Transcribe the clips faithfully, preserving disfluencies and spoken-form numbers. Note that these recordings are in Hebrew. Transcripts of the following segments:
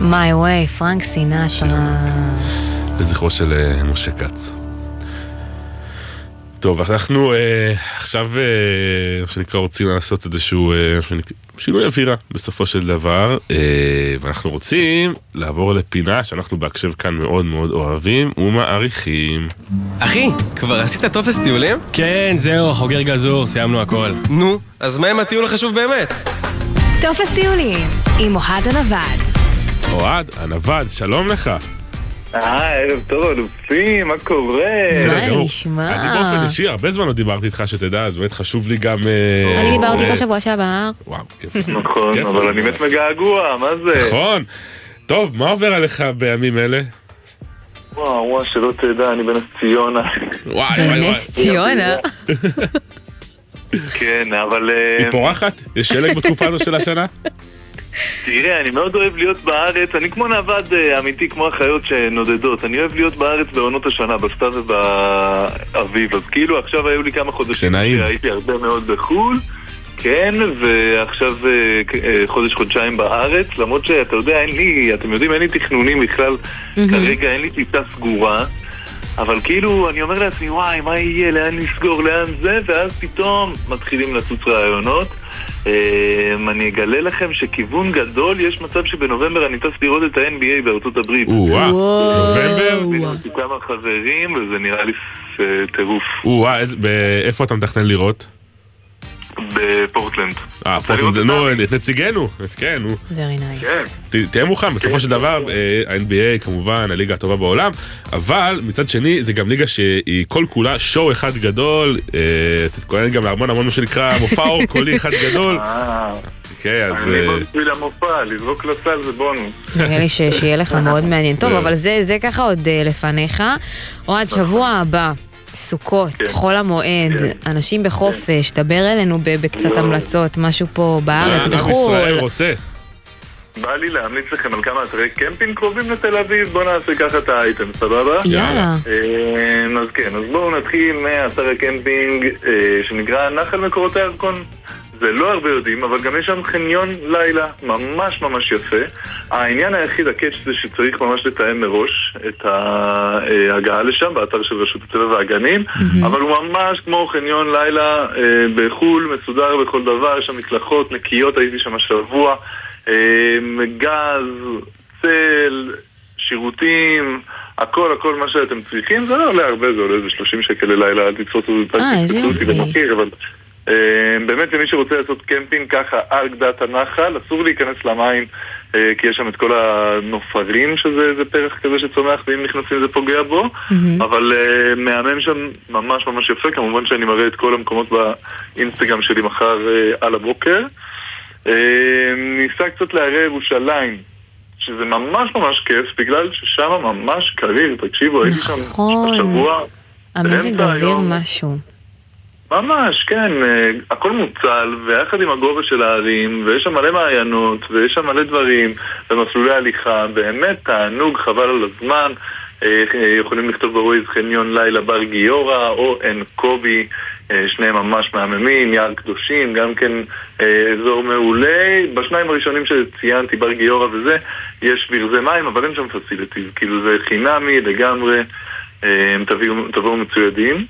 My Way, פרנק סינטרה. לזכרו של uh, משה קץ. טוב, אנחנו uh, עכשיו, uh, שנקרא, רוצים לעשות איזשהו uh, שנקרא, שינוי אווירה בסופו של דבר, uh, ואנחנו רוצים לעבור לפינה שאנחנו בהקשב כאן מאוד מאוד אוהבים ומעריכים. אחי, כבר עשית טופס טיולים? כן, זהו, חוגר גזור, סיימנו הכל. נו, אז מה עם הטיול החשוב באמת? טופס טיולים עם אוהד הנווד. אוהד הנווד, שלום לך. אה, ערב טוב, אלופים, מה קורה? מה נשמע? אני באופן אישי, הרבה זמן לא דיברתי איתך שתדע, אז באמת חשוב לי גם... אני דיברתי איתו שבוע שעבר. וואו, כיף. נכון, אבל אני מת מגעגוע, מה זה? נכון. טוב, מה עובר עליך בימים אלה? וואו, וואו, שלא תדע, אני בנס ציונה. וואי, וואי, וואי. בנס ציונה? כן, אבל... היא פורחת? יש שלג בתקופה הזו של השנה? תראה, אני מאוד אוהב להיות בארץ, אני כמו נווד אמיתי, כמו החיות שנודדות, אני אוהב להיות בארץ בעונות השנה, בסתיו ובאביב, אז כאילו עכשיו היו לי כמה חודשים שהייתי הרבה מאוד בחול, כן, ועכשיו חודש חודשיים בארץ, למרות שאתה יודע, אין לי, אתם יודעים, אין לי תכנונים בכלל, כרגע אין לי טיפה סגורה, אבל כאילו אני אומר לעצמי, וואי, מה יהיה, לאן נסגור, לאן זה, ואז פתאום מתחילים לצוץ רעיונות. אני אגלה לכם שכיוון גדול, יש מצב שבנובמבר אני טס לראות את ה-אן בי איי בארצות הברית. וואו, נובמבר? יש כמה חברים וזה נראה לי טירוף. וואו, איפה אתה מתכנן לראות? בפורטלנד. אה, פורטלנד, נו, את נציגנו, כן, נו. Very nice. תהיה מוכן, בסופו של דבר, ה-אן בי איי כמובן, הליגה הטובה בעולם, אבל מצד שני, זה גם ליגה שהיא כל כולה שואו אחד גדול, תתכונן גם להרמון המון מה שנקרא מופע אור קולי אחד גדול. אני בוא בשביל המופע, לזרוק לסל זה בונוס. נראה לי שיהיה לך מאוד מעניין. טוב, אבל זה ככה עוד לפניך. אוהד, שבוע הבא. סוכות, חול המועד, אנשים בחופש, דבר אלינו בקצת המלצות, משהו פה בארץ, בחול. עם ישראל רוצה. בא לי להמליץ לכם על כמה אתרי קמפינג קרובים לתל אביב, בואו נעשה ככה את האייטם, סבבה? יאללה. אז כן, אז בואו נתחיל מאתר הקמפינג שנקרא נחל מקורות הירקון. זה לא הרבה יודעים, אבל גם יש שם חניון לילה ממש ממש יפה. העניין היחיד, הקאץ' זה שצריך ממש לתאם מראש את ההגעה לשם באתר של רשות הטבע והגנים, אבל הוא ממש כמו חניון לילה בחול, מסודר בכל דבר, יש שם מקלחות נקיות, הייתי שם השבוע, גז, צל, שירותים, הכל הכל מה שאתם צריכים, זה לא עולה הרבה, זה עולה איזה שלושים שקל ללילה, אל תצפו אותי במחיר, אבל... באמת למי שרוצה לעשות קמפינג ככה על גדת הנחל, אסור להיכנס למים כי יש שם את כל הנופרים שזה איזה פרח כזה שצומח ואם נכנסים זה פוגע בו, אבל מהמם שם ממש ממש יפה, כמובן שאני מראה את כל המקומות באינסטגרם שלי מחר על הבוקר. ניסה קצת להראה ירושלים שזה ממש ממש כיף בגלל ששם ממש קריר, תקשיבו, הייתי שם השבוע המזג האוויר משהו ממש, כן, הכל מוצל, ויחד עם הגובה של הערים, ויש שם מלא מעיינות, ויש שם מלא דברים, ומסלולי הליכה, באמת תענוג, חבל על הזמן, יכולים לכתוב בווייז חניון לילה בר גיורא, או אין קובי, שניהם ממש מהממים, יער קדושים, גם כן אזור מעולה, בשניים הראשונים שציינתי, בר גיורא וזה, יש ברזי מים, אבל אין שם פסיליטיז, כאילו זה חינמי לגמרי, תבואו מצוידים.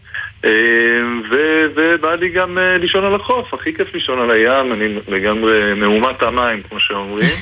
ובא לי גם לישון על החוף, הכי כיף לישון על הים, אני לגמרי מאומת המים כמו שאומרים.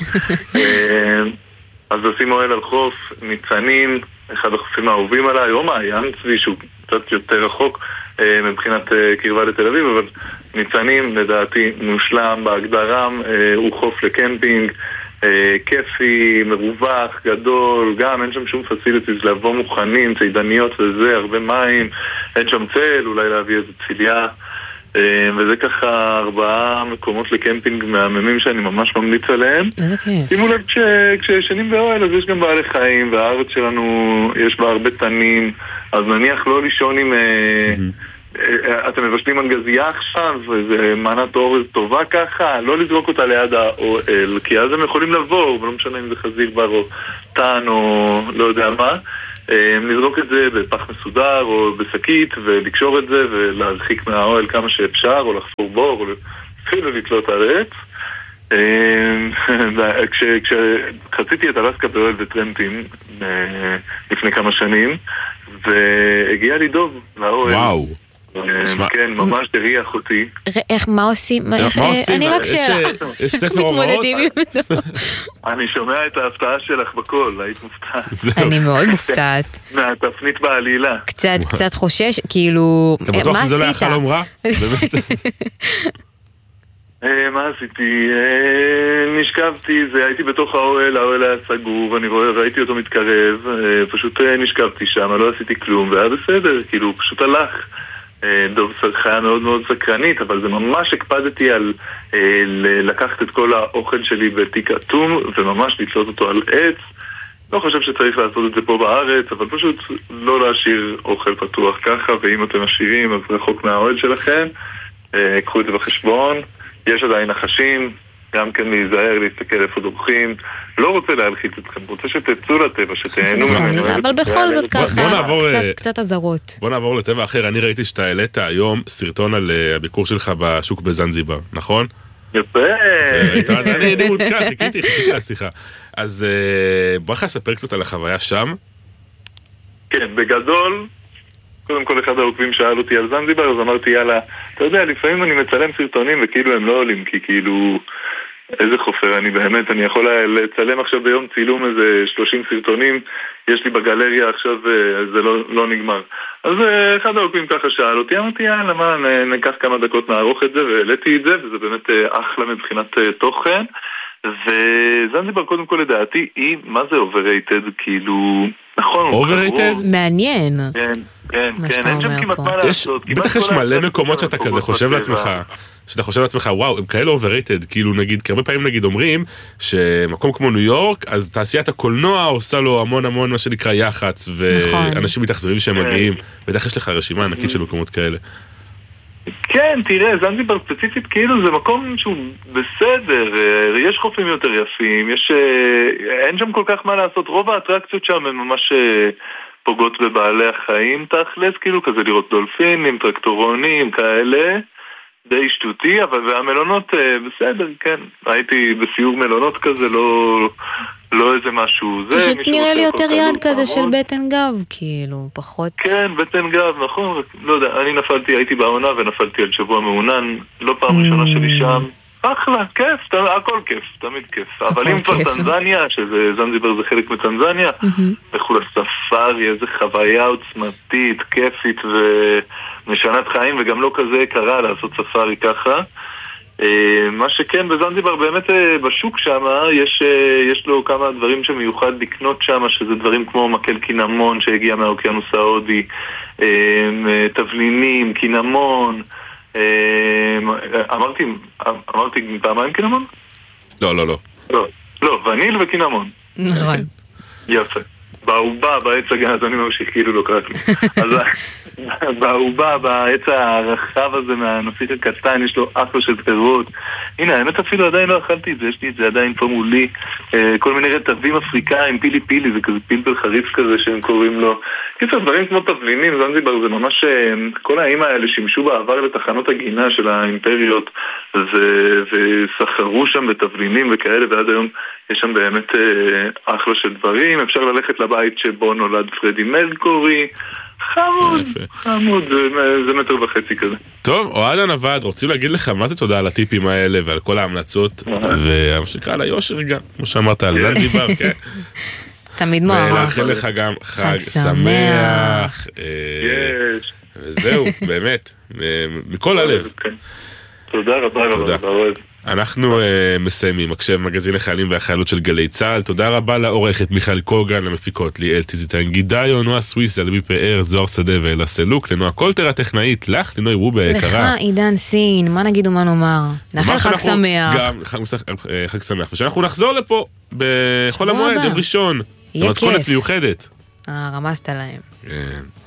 אז עושים אוהל על חוף, ניצנים, אחד החופים האהובים עליי, או מעיין צבי שהוא קצת יותר רחוק מבחינת קרבה לתל אביב, אבל ניצנים לדעתי מושלם בהגדרם, הוא חוף לקמפינג כיפי, מרווח, גדול, גם אין שם שום פסיליטיז לבוא מוכנים, צידניות וזה, הרבה מים, אין שם צל, אולי להביא איזה ציליה, וזה ככה ארבעה מקומות לקמפינג מהממים שאני ממש ממליץ עליהם. איזה כיף. שימו לב כשישנים באוהל אז יש גם בעלי חיים, והארץ שלנו יש בה הרבה תנים, אז נניח לא לישון עם... אתם מבשלים מנגזייה עכשיו, וזה מנת אורז טובה ככה, לא לזרוק אותה ליד האוהל, כי אז הם יכולים לבוא, ולא משנה אם זה חזיר בר או טן או לא יודע מה, לזרוק את זה בפח מסודר או בשקית, ולקשור את זה ולהרחיק מהאוהל כמה שאפשר, או לחפור בור, או אפילו לתלות על עץ. כשחציתי את אלסקה באוהל וטרמפים לפני כמה שנים, והגיע לי דוב לאוהל. וואו. כן, ממש הריח אותי. איך, מה עושים? אני רק שאלה. יש ספר הוראות? אני שומע את ההפתעה שלך בכל, היית מופתעת. אני מאוד מופתעת. מהתפנית בעלילה. קצת, קצת חושש, כאילו, אתה בטוח שזה לא היה חלום רע? באמת? מה עשיתי? נשכבתי, הייתי בתוך האוהל, האוהל היה סגור, ואני ראיתי אותו מתקרב, פשוט נשכבתי שם, לא עשיתי כלום, והיה בסדר, כאילו, פשוט הלך. דוב צרחה מאוד מאוד סקרנית, אבל זה ממש הקפדתי על לקחת את כל האוכל שלי בתיק אטום, וממש לתלות אותו על עץ. לא חושב שצריך לעשות את זה פה בארץ, אבל פשוט לא להשאיר אוכל פתוח ככה, ואם אתם משאירים, אז רחוק מהאוהל שלכם, קחו את זה בחשבון. יש עדיין נחשים, גם כן להיזהר, להסתכל איפה דורכים. לא רוצה להלחיץ אתכם, רוצה שתצאו לטבע, שתהנו ממנו. אבל בכל זאת ככה, קצת עזרות. בוא נעבור לטבע אחר. אני ראיתי שאתה העלית היום סרטון על הביקור שלך בשוק בזנזיבר, נכון? יפה. אני מעודכן, חיכיתי, חיכיתי לשיחה. אז בוא לך לספר קצת על החוויה שם. כן, בגדול, קודם כל אחד העוקבים שאל אותי על זנזיבר, אז אמרתי יאללה, אתה יודע, לפעמים אני מצלם סרטונים וכאילו הם לא עולים, כי כאילו איזה חופר אני באמת, אני יכול לצלם עכשיו ביום צילום איזה שלושים סרטונים, יש לי בגלריה עכשיו, זה לא, לא נגמר. אז אחד העוקבים ככה שאל אותי, אמרתי יאללה, מה, ניקח כמה דקות נערוך את זה, והעליתי את זה, וזה באמת אחלה מבחינת תוכן. וזנזיבר קודם כל לדעתי היא, מה זה overrated, כאילו, נכון, overrated? מעניין. כן, כן, כן, אין שם כמעט מה לעשות. בטח יש מלא מקומות שאתה כזה חושב לעצמך, שאתה חושב לעצמך, וואו, הם כאלה overrated, כאילו נגיד, כי הרבה פעמים נגיד אומרים, שמקום כמו ניו יורק, אז תעשיית הקולנוע עושה לו המון המון מה שנקרא יח"צ, ואנשים מתאכזבים שהם מגיעים, בטח יש לך רשימה ענקית של מקומות כאלה. כן, תראה, זנזיבר ספציפית כאילו זה מקום שהוא בסדר, יש חופים יותר יפים, יש, אין שם כל כך מה לעשות, רוב האטרקציות שם הן ממש פוגעות בבעלי החיים תכלס, כאילו כזה לראות דולפינים, טרקטורונים, כאלה, די שטותי, אבל והמלונות בסדר, כן, הייתי בסיור מלונות כזה, לא... לא איזה משהו, זה... פשוט נראה לי יותר יד כזה של בטן גב, כאילו, פחות... כן, בטן גב, נכון, לא יודע, אני נפלתי, הייתי בעונה ונפלתי על שבוע מעונן, לא פעם ראשונה שלי שם, אחלה, כיף, הכל כיף, תמיד כיף, אבל אם כבר טנזניה, שזה זנזיבר זה חלק מטנזניה, לכו לספארי, איזה חוויה עוצמתית, כיפית ומשנת חיים, וגם לא כזה קרה לעשות ספארי ככה. מה שכן, בזנזיבר באמת בשוק שם יש, יש לו כמה דברים שמיוחד לקנות שם, שזה דברים כמו מקל קינמון שהגיע מהאוקיינוס ההודי, תבלינים, קינמון, אמרתי, אמרתי פעמיים קינמון? לא, לא, לא. לא, לא, וניל וקינמון. נכון. יפה. בעובה, בעץ הגן, אז אני ממשיך, כאילו לא קראת לי. אז בעובה, בעץ הרחב הזה מהנסיך הקטן, יש לו אחלה של פירות. הנה, האמת אפילו עדיין לא אכלתי את זה, יש לי את זה עדיין פה מולי. כל מיני רטבים אפריקאים, פילי פילי, זה כזה פלפל חריף כזה שהם קוראים לו. קיצר, דברים כמו תבלינים, זנזיבר זה ממש, כל האימא האלה שימשו בעבר לתחנות הגינה של האימפריות, וסחרו שם בתבלינים וכאלה, ועד היום יש שם באמת אחלה של דברים. אפשר ללכת לבית שבו נולד פרדי מרקורי, חמוד, חמוד, זה מטר וחצי כזה. טוב, אוהד הנווד, רוצים להגיד לך מה זה תודה על הטיפים האלה ועל כל ההמלצות, והמשקע על היושר גם, כמו שאמרת, על זנזיבר, כן. תמיד מוערך. ולאחל לך גם חג שמח. יש. וזהו, באמת, מכל הלב. תודה רבה רבה. אנחנו מסיימים, הקשב מגזין החיילים והחיילות של גלי צהל. תודה רבה לעורכת מיכל קוגן, למפיקות ליאל טיזיטן גידיו, נועה סוויסה, לבי פאר, זוהר שדה ואלה סלוק, לנועה קולטר הטכנאית, לך לנוי רובה היקרה. לך עידן סין, מה נגיד ומה נאמר? נאחל חג שמח. גם חג שמח, ושאנחנו נחזור לפה בחול המועד, יום ראשון. יהיה כיף. במתכונת מיוחדת. אה, רמזת להם. כן.